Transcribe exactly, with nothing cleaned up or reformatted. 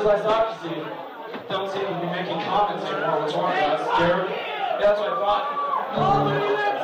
I thought, you see, don't seem to be making comments anymore. What's wrong with us? Jared? Yeah, that's what I thought.